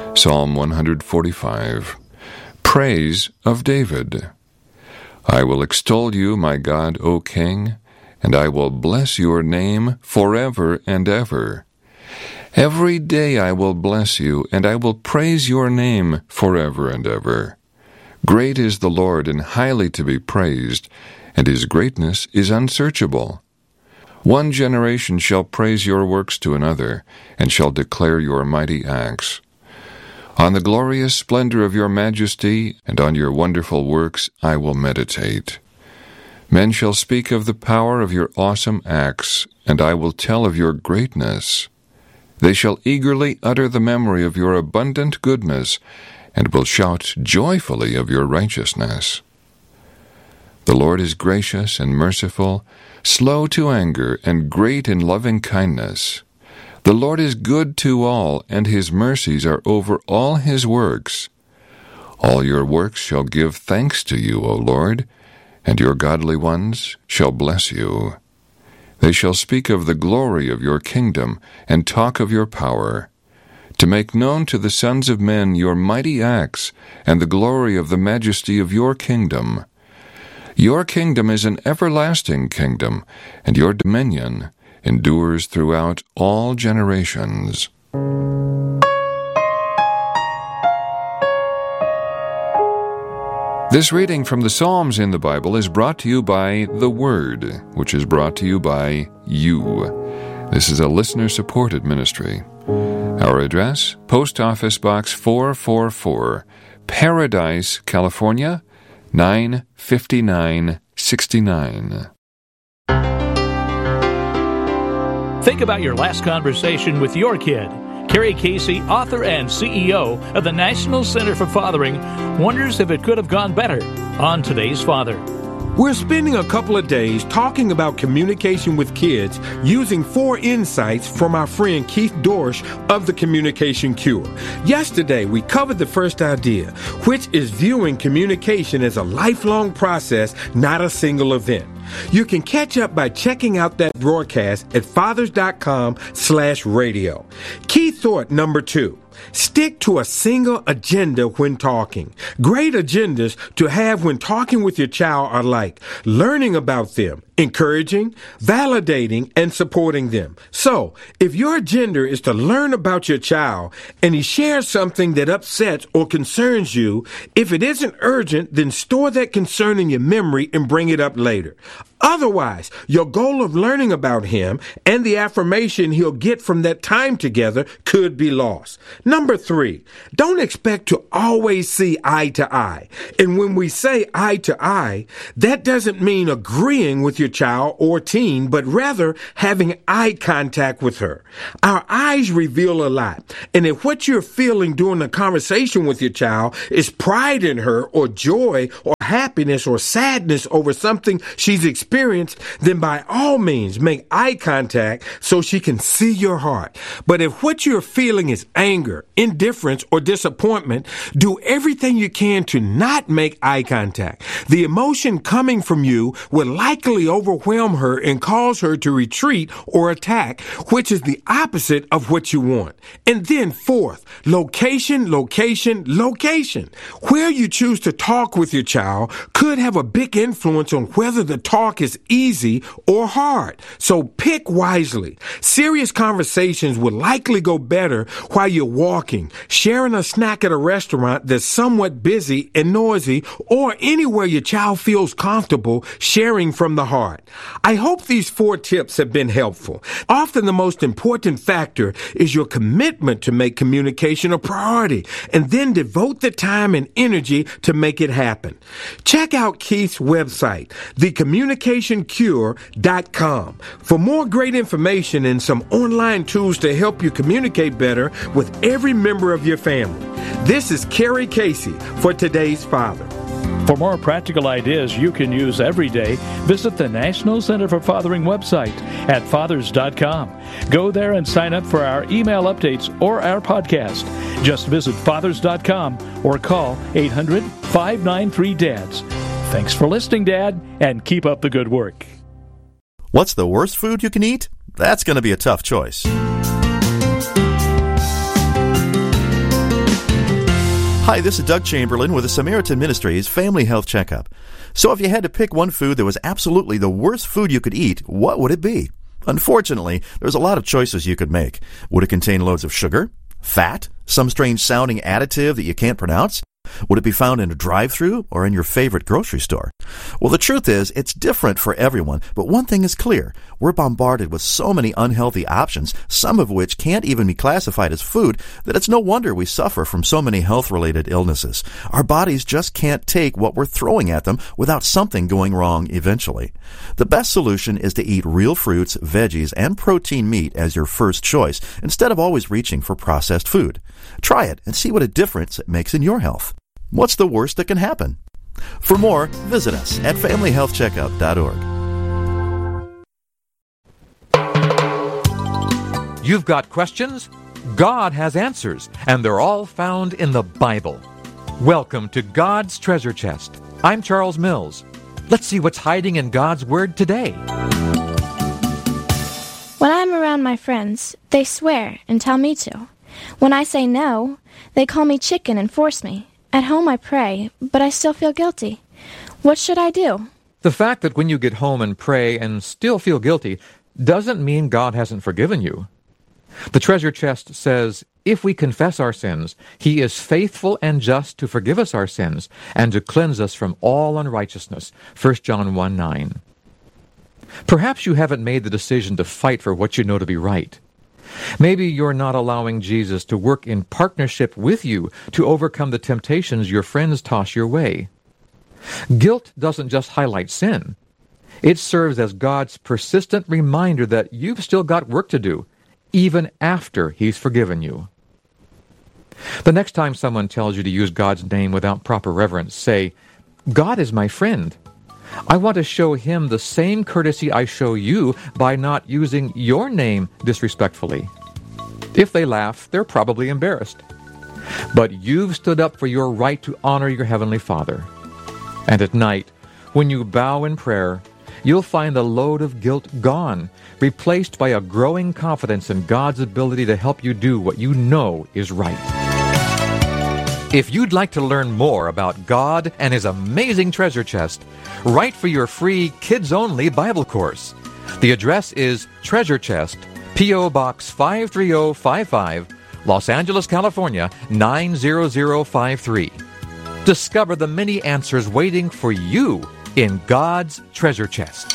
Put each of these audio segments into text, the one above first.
Psalm 145. Praise of David. I will extol you, my God, O King, and I will bless your name forever and ever. Every day I will bless you, and I will praise your name forever and ever. Great is the Lord, and highly to be praised, and his greatness is unsearchable. One generation shall praise your works to another, and shall declare your mighty acts. On the glorious splendor of your majesty, and on your wonderful works I will meditate. Men shall speak of the power of your awesome acts, and I will tell of your greatness. They shall eagerly utter the memory of your abundant goodness, and will shout joyfully of your righteousness. The Lord is gracious and merciful, slow to anger, and great in loving kindness. The Lord is good to all, and his mercies are over all his works. All your works shall give thanks to you, O Lord, and your godly ones shall bless you. They shall speak of the glory of your kingdom, and talk of your power, to make known to the sons of men your mighty acts, and the glory of the majesty of your kingdom. Your kingdom is an everlasting kingdom, and your dominion endures throughout all generations. This reading from the Psalms in the Bible is brought to you by The Word, which is brought to you by you. This is a listener-supported ministry. Our address, Post Office Box 444, Paradise, California, 95969. Think about your last conversation with your kid. Carrie Casey, author and CEO of the National Center for Fathering, wonders if it could have gone better on Today's Father. We're spending a couple of days talking about communication with kids using 4 insights from our friend Keith Dorsch of The Communication Cure. Yesterday, we covered the first idea, which is viewing communication as a lifelong process, not a single event. You can catch up by checking out that broadcast at fathers.com/radio. Key thought number 2. Stick to a single agenda when talking. Great agendas to have when talking with your child are like learning about them, encouraging, validating, and supporting them. So, if your agenda is to learn about your child and he shares something that upsets or concerns you, if it isn't urgent, then store that concern in your memory and bring it up later. Otherwise, your goal of learning about him and the affirmation he'll get from that time together could be lost. Number 3, don't expect to always see eye to eye. And when we say eye to eye, that doesn't mean agreeing with your child or teen, but rather having eye contact with her. Our eyes reveal a lot. And if what you're feeling during the conversation with your child is pride in her or joy or happiness or sadness over something she's experienced, then by all means make eye contact so she can see your heart. But if what you're feeling is anger, indifference, or disappointment, do everything you can to not make eye contact. The emotion coming from you will likely overwhelm her and cause her to retreat or attack, which is the opposite of what you want. And then 4th, location, location, location. Where you choose to talk with your child could have a big influence on whether the talk is easy or hard. So pick wisely. Serious conversations will likely go better while you're walking, sharing a snack at a restaurant that's somewhat busy and noisy, or anywhere your child feels comfortable sharing from the heart. I hope these 4 tips have been helpful. Often the most important factor is your commitment to make communication a priority, and then devote the time and energy to make it happen. Check out Keith's website, thecommunicationcure.com, for more great information and some online tools to help you communicate better with every member of your family. This is Carrie Casey for Today's Father. For more practical ideas you can use every day, visit the National Center for Fathering website at fathers.com. Go there and sign up for our email updates or our podcast. Just visit fathers.com or call 800-593-DADS. Thanks for listening, Dad, and keep up the good work. What's the worst food you can eat? That's going to be a tough choice. Hi, this is Doug Chamberlain with the Samaritan Ministries Family Health Checkup. So if you had to pick one food that was absolutely the worst food you could eat, what would it be? Unfortunately, there's a lot of choices you could make. Would it contain loads of sugar, fat, some strange sounding additive that you can't pronounce? Would it be found in a drive-thru or in your favorite grocery store? Well, the truth is, it's different for everyone, but one thing is clear. We're bombarded with so many unhealthy options, some of which can't even be classified as food, that it's no wonder we suffer from so many health-related illnesses. Our bodies just can't take what we're throwing at them without something going wrong eventually. The best solution is to eat real fruits, veggies, and protein meat as your first choice, instead of always reaching for processed food. Try it and see what a difference it makes in your health. What's the worst that can happen? For more, visit us at FamilyHealthCheckup.org. You've got questions? God has answers, and they're all found in the Bible. Welcome to God's Treasure Chest. I'm Charles Mills. Let's see what's hiding in God's Word today. When I'm around my friends, they swear and tell me to. When I say no, they call me chicken and force me. At home I pray, but I still feel guilty. What should I do? The fact that when you get home and pray and still feel guilty doesn't mean God hasn't forgiven you. The treasure chest says, if we confess our sins, He is faithful and just to forgive us our sins and to cleanse us from all unrighteousness. 1 John 1:9. Perhaps you haven't made the decision to fight for what you know to be right. Maybe you're not allowing Jesus to work in partnership with you to overcome the temptations your friends toss your way. Guilt doesn't just highlight sin. It serves as God's persistent reminder that you've still got work to do, even after He's forgiven you. The next time someone tells you to use God's name without proper reverence, say, God is my friend. I want to show Him the same courtesy I show you by not using your name disrespectfully. If they laugh, they're probably embarrassed. But you've stood up for your right to honor your Heavenly Father. And at night, when you bow in prayer, you'll find the load of guilt gone, replaced by a growing confidence in God's ability to help you do what you know is right. If you'd like to learn more about God and His amazing treasure chest, write for your free kids-only Bible course. The address is Treasure Chest, P.O. Box 53055, Los Angeles, California, 90053. Discover the many answers waiting for you in God's treasure chest.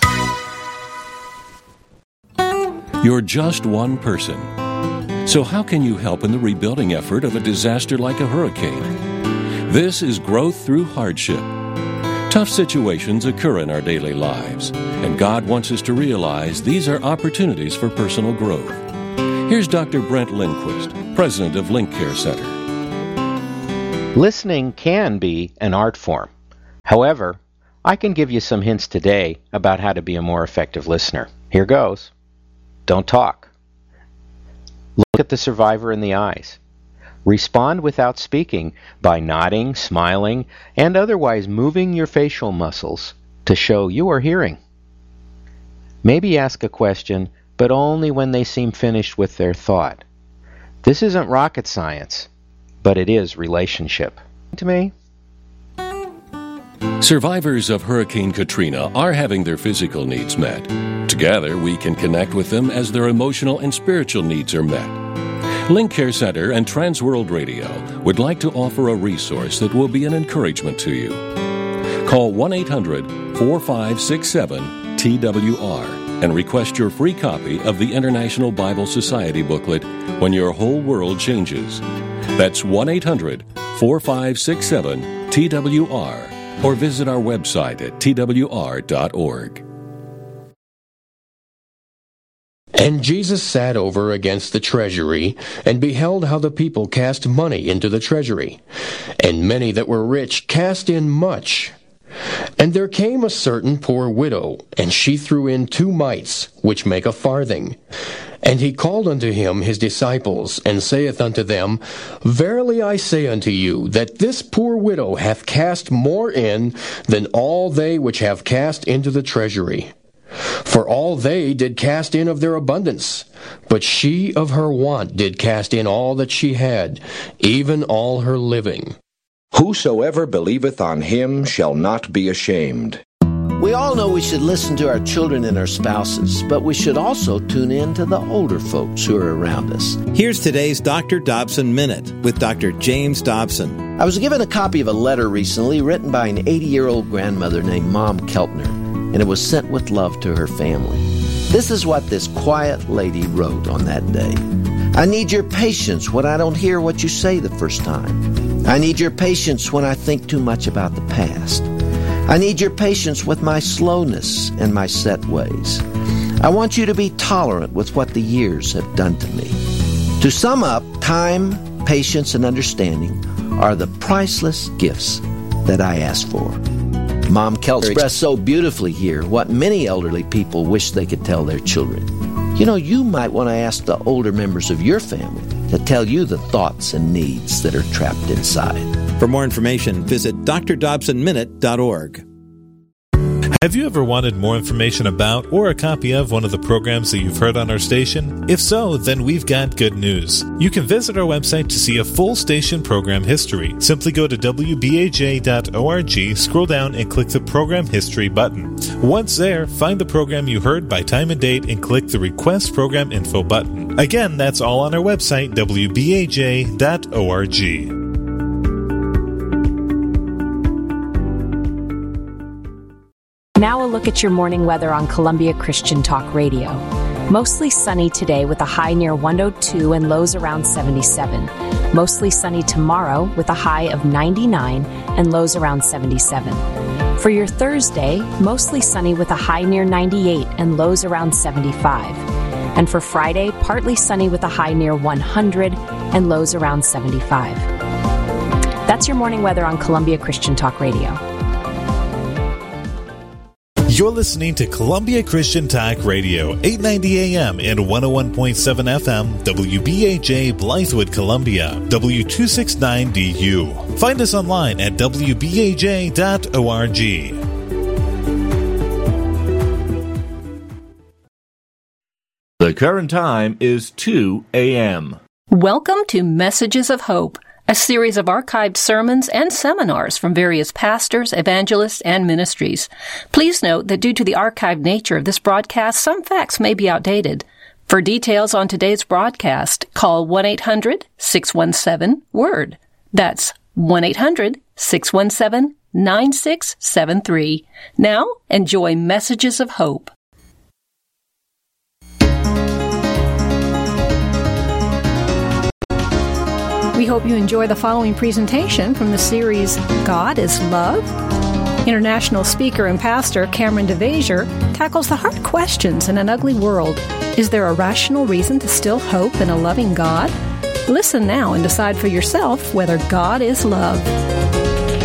You're just one person. So how can you help in the rebuilding effort of a disaster like a hurricane? This is growth through hardship. Tough situations occur in our daily lives, and God wants us to realize these are opportunities for personal growth. Here's Dr. Brent Lindquist, president of Link Care Center. Listening can be an art form. However, I can give you some hints today about how to be a more effective listener. Here goes. Don't talk. Look at the survivor in the eyes. Respond without speaking by nodding, smiling, and otherwise moving your facial muscles to show you are hearing. Maybe ask a question, but only when they seem finished with their thought. This isn't rocket science, but it is relationship. To me, Survivors of Hurricane Katrina are having their physical needs met. Together, we can connect with them as their emotional and spiritual needs are met. Link Care Center and Transworld Radio would like to offer a resource that will be an encouragement to you. Call 1-800-4567-TWR and request your free copy of the International Bible Society booklet, When Your Whole World Changes. That's 1-800-4567-TWR. Or visit our website at twr.org. And Jesus sat over against the treasury, and beheld how the people cast money into the treasury. And many that were rich cast in much. And there came a certain poor widow, and she threw in 2 mites, which make a farthing. And he called unto him his disciples, and saith unto them, Verily I say unto you, that this poor widow hath cast more in than all they which have cast into the treasury. For all they did cast in of their abundance, but she of her want did cast in all that she had, even all her living. Whosoever believeth on him shall not be ashamed. We all know we should listen to our children and our spouses, but we should also tune in to the older folks who are around us. Here's today's Dr. Dobson Minute with Dr. James Dobson. I was given a copy of a letter recently written by an 80-year-old grandmother named Mom Keltner, and it was sent with love to her family. This is what this quiet lady wrote on that day. I need your patience when I don't hear what you say the first time. I need your patience when I think too much about the past. I need your patience with my slowness and my set ways. I want you to be tolerant with what the years have done to me. To sum up, time, patience, and understanding are the priceless gifts that I ask for. Mom Keltner expressed so beautifully here what many elderly people wish they could tell their children. You know, you might want to ask the older members of your family to tell you the thoughts and needs that are trapped inside. For more information, visit drdobsonminute.org. Have you ever wanted more information about or a copy of one of the programs that you've heard on our station? If so, then we've got good news. You can visit our website to see a full station program history. Simply go to wbaj.org, scroll down, and click the Program History button. Once there, find the program you heard by time and date and click the Request Program Info button. Again, that's all on our website, wbaj.org. Now a look at your morning weather on Columbia Christian Talk Radio. Mostly sunny today with a high near 102 and lows around 77. Mostly sunny tomorrow with a high of 99 and lows around 77. For your Thursday, mostly sunny with a high near 98 and lows around 75. And for Friday, partly sunny with a high near 100 and lows around 75. That's your morning weather on Columbia Christian Talk Radio. You're listening to Columbia Christian Talk Radio, 890 AM and 101.7 FM, WBAJ Blythewood, Columbia, W269DU. Find us online at WBAJ.org. The current time is 2 a.m. Welcome to Messages of Hope, a series of archived sermons and seminars from various pastors, evangelists, and ministries. Please note that due to the archived nature of this broadcast, some facts may be outdated. For details on today's broadcast, call 1-800-617-WORD. That's 1-800-617-9673. Now, enjoy Messages of Hope. We hope you enjoy the following presentation from the series God is Love. International speaker and pastor Cameron DeVasier tackles the hard questions in an ugly world. Is there a rational reason to still hope in a loving God? Listen now and decide for yourself whether God is love.